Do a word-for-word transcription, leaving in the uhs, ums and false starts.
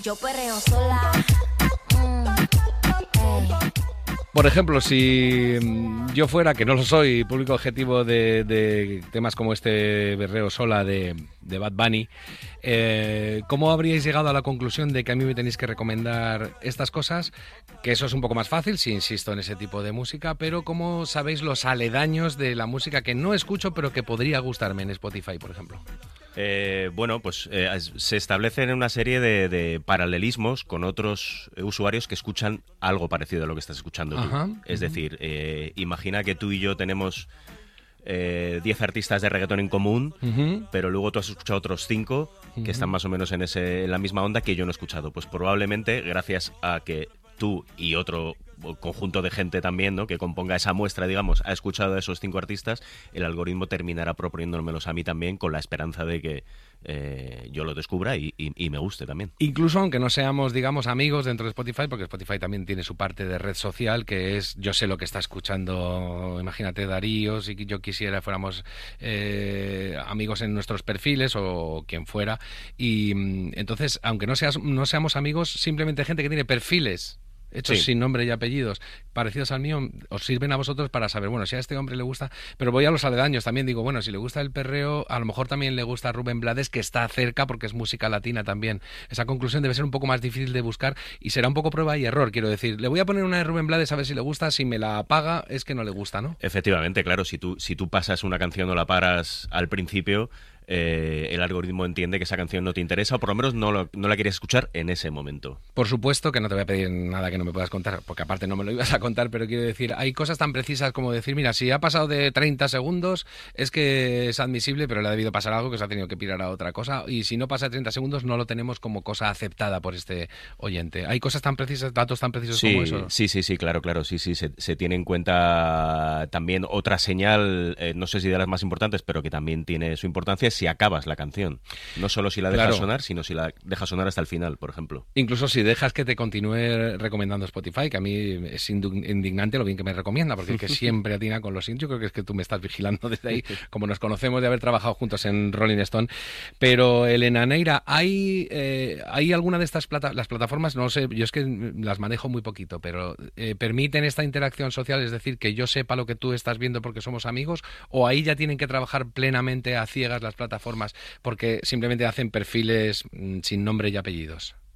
Yo perreo sola. Mm, ey. Por ejemplo, si yo fuera, que no lo soy, público objetivo de, de temas como este berreo sola de, de Bad Bunny, eh, ¿cómo habríais llegado a la conclusión de que a mí me tenéis que recomendar estas cosas? Que eso es un poco más fácil, si insisto en ese tipo de música, pero ¿cómo sabéis los aledaños de la música que no escucho pero que podría gustarme en Spotify, por ejemplo? Eh, bueno, pues eh, se establecen una serie de, de paralelismos con otros usuarios que escuchan algo parecido a lo que estás escuchando tú. Ajá. Es decir, eh, imagina que tú y yo tenemos eh, diez artistas de reggaetón en común, Uh-huh. pero luego tú has escuchado otros cinco que Uh-huh. están más o menos en, ese, en la misma onda que yo no he escuchado. Pues probablemente, gracias a que tú y otro conjunto de gente también, ¿no?, que componga esa muestra, digamos, ha escuchado a esos cinco artistas, el algoritmo terminará proponiéndomelos a mí también, con la esperanza de que eh, yo lo descubra y, y, y me guste también. Incluso aunque no seamos, digamos, amigos dentro de Spotify, porque Spotify también tiene su parte de red social, que es, yo sé lo que está escuchando, imagínate Darío, si yo quisiera fuéramos eh, amigos en nuestros perfiles o quien fuera, y mm, entonces, aunque no, seas, no seamos amigos, simplemente gente que tiene perfiles hechos Sí. sin nombre y apellidos, parecidos al mío, os sirven a vosotros para saber, bueno, si a este hombre le gusta, pero voy a los aledaños también, digo, bueno, si le gusta el perreo, a lo mejor también le gusta Rubén Blades, que está cerca porque es música latina también. Esa conclusión debe ser un poco más difícil de buscar y será un poco prueba y error, quiero decir. Le voy a poner una de Rubén Blades a ver si le gusta, si me la apaga es que no le gusta, ¿no? Efectivamente, claro, si tú, si tú pasas una canción o la paras al principio, eh, el algoritmo entiende que esa canción no te interesa o por lo menos no, lo, no la quieres escuchar en ese momento. Por supuesto que no te voy a pedir nada que no me puedas contar, porque aparte no me lo ibas a contar, pero quiero decir, hay cosas tan precisas como decir, mira, si ha pasado de treinta segundos es que es admisible, pero le ha debido pasar algo que se ha tenido que pirar a otra cosa, y si no pasa de treinta segundos no lo tenemos como cosa aceptada por este oyente. ¿Hay cosas tan precisas, datos tan precisos Sí, como eso? sí, sí, sí, claro, claro, sí, sí, se, se tiene en cuenta también otra señal, eh, no sé si de las más importantes, pero que también tiene su importancia, es si acabas la canción. No solo si la dejas Claro. sonar, sino si la dejas sonar hasta el final, por ejemplo. Incluso si dejas que te continúe recomendando Spotify, que a mí es indu- indignante lo bien que me recomienda, porque el que siempre atina con los indios, yo creo que es que tú me estás vigilando desde ahí, como nos conocemos de haber trabajado juntos en Rolling Stone. Pero, Elena Neira, ¿hay, eh, ¿hay alguna de estas plata las plataformas? No lo sé, yo es que las manejo muy poquito, pero eh, ¿permiten esta interacción social? Es decir, que yo sepa lo que tú estás viendo porque somos amigos, o ahí ya tienen que trabajar plenamente a ciegas las plataformas porque simplemente hacen perfiles mm, sin nombre y apellidos.